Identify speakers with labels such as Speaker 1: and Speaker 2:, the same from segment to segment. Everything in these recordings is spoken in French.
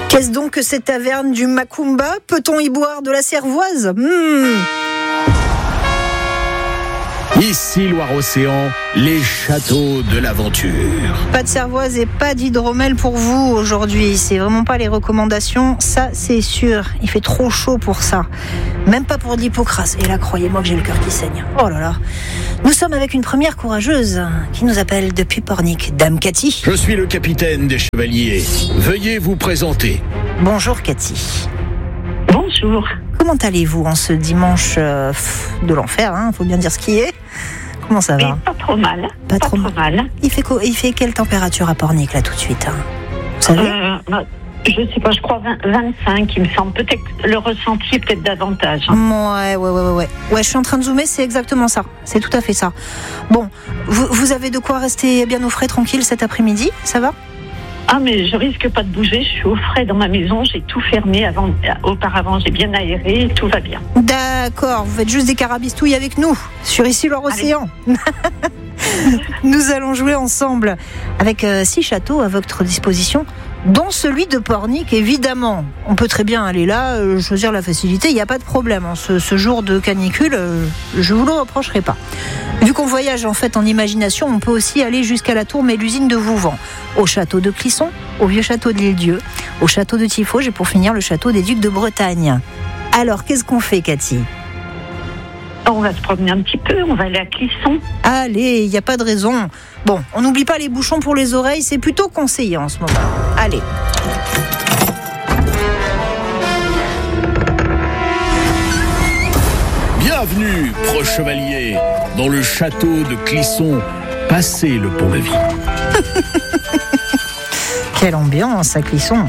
Speaker 1: Qu'est-ce donc que cette taverne du Macumba? Peut-on y boire de la cervoise?
Speaker 2: Ici Loire-Océan, les châteaux de l'aventure.
Speaker 1: Pas de cervoise et pas d'hydromel pour vous aujourd'hui. C'est vraiment pas les recommandations, ça c'est sûr. Il fait trop chaud pour ça. Même pas pour de l'hypocrase. Et là, croyez-moi que j'ai le cœur qui saigne. Oh là là. Nous sommes avec une première courageuse qui nous appelle depuis Pornic. Dame Cathy.
Speaker 2: Je suis le capitaine des chevaliers. Veuillez vous présenter.
Speaker 1: Bonjour Cathy.
Speaker 3: Bonjour.
Speaker 1: Comment allez-vous en ce dimanche de l'enfer, faut bien dire ce qui est. Comment ça va?
Speaker 3: Oui, pas trop mal.
Speaker 1: Pas trop mal. Il fait quelle température à Pornic là tout de suite, Vous savez
Speaker 3: je sais pas, je crois 25, il me semble. Peut-être le ressenti est peut-être davantage.
Speaker 1: Ouais, je suis en train de zoomer, c'est exactement ça. C'est tout à fait ça. Bon, vous avez de quoi rester bien au frais, tranquille cet après-midi, ça va?
Speaker 3: Ah, mais je risque pas de bouger, je suis au frais dans ma maison, j'ai tout fermé auparavant, j'ai bien aéré, tout va bien.
Speaker 1: D'accord, vous faites juste des carabistouilles avec nous, sur ici Loire-Océan. Nous allons jouer ensemble avec 6 châteaux à votre disposition, dont celui de Pornic, évidemment. On peut très bien aller là, choisir la facilité, il n'y a pas de problème. Ce jour de canicule, je ne vous le reprocherai pas. Vu qu'on voyage en fait en imagination, on peut aussi aller jusqu'à la tour Mélusine de Vouvant, au château de Clisson, au vieux château de l'Île-Dieu, au château de Tiffauges et pour finir le château des Ducs de Bretagne. Alors, qu'est-ce qu'on fait, Cathy ?
Speaker 3: On va se promener un petit peu, on va aller à Clisson.
Speaker 1: Allez, il n'y a pas de raison. Bon, on n'oublie pas les bouchons pour les oreilles, c'est plutôt conseillé en ce moment. Allez.
Speaker 2: Bienvenue, proche chevalier, dans le château de Clisson. Passez le pont-levis.
Speaker 1: Quelle ambiance à Clisson.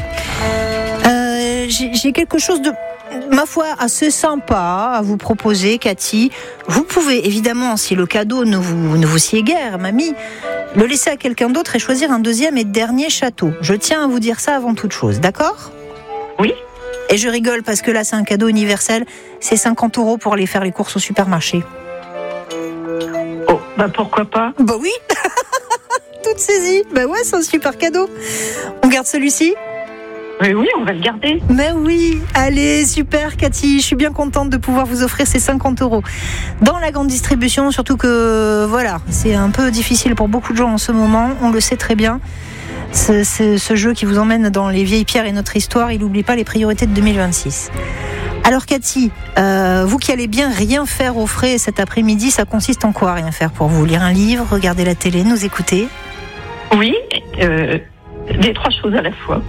Speaker 1: J'ai quelque chose de, ma foi, assez sympa à vous proposer, Cathy. Vous pouvez, évidemment, si le cadeau ne vous sied guère, mamie, le laisser à quelqu'un d'autre et choisir un deuxième et dernier château. Je tiens à vous dire ça avant toute chose, d'accord ?
Speaker 3: Oui.
Speaker 1: Et je rigole parce que là, c'est un cadeau universel. C'est 50 € pour aller faire les courses au supermarché.
Speaker 3: Oh, pourquoi pas ?
Speaker 1: Bah oui. Toute saisie. Bah ouais, c'est un super cadeau. On garde celui-ci ?
Speaker 3: Oui, on va le garder.
Speaker 1: Mais oui, allez, super Cathy, je suis bien contente de pouvoir vous offrir ces 50 € dans la grande distribution, surtout que voilà, c'est un peu difficile pour beaucoup de gens en ce moment, on le sait très bien. Ce jeu qui vous emmène dans les vieilles pierres et notre histoire, il n'oublie pas les priorités de 2026. Alors Cathy, vous qui allez bien rien faire au frais cet après-midi, ça consiste en quoi rien faire pour vous? Lire un livre, regarder la télé, nous écouter?
Speaker 3: Oui, des 3 choses à la fois.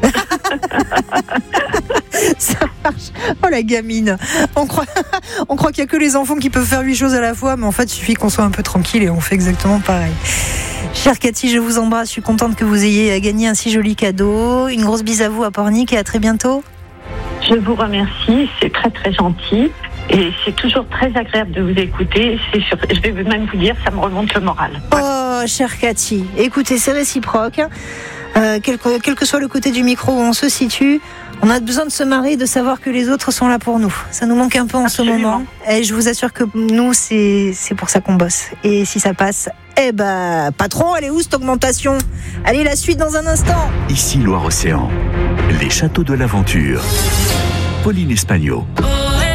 Speaker 1: Ça marche. Oh la gamine. On croit qu'il n'y a que les enfants qui peuvent faire 8 choses à la fois, mais en fait il suffit qu'on soit un peu tranquille et on fait exactement pareil. Chère Cathy, je vous embrasse, je suis contente que vous ayez gagné un si joli cadeau. Une grosse bise à vous à Pornic et à très bientôt.
Speaker 3: Je vous remercie, c'est très très gentil et c'est toujours très agréable de vous écouter. Je vais même vous dire, ça me remonte le moral.
Speaker 1: Oh chère Cathy, écoutez, c'est réciproque. Quel que soit le côté du micro où on se situe, on a besoin de se marrer et de savoir que les autres sont là pour nous. Ça nous manque un peu en
Speaker 3: Absolument.
Speaker 1: ce moment. Et je vous assure que nous, c'est pour ça qu'on bosse. Et si ça passe, patron, elle est où cette augmentation? Allez, la suite dans un instant.
Speaker 4: Ici Loire-Océan, les châteaux de l'aventure. Pauline Espagnol.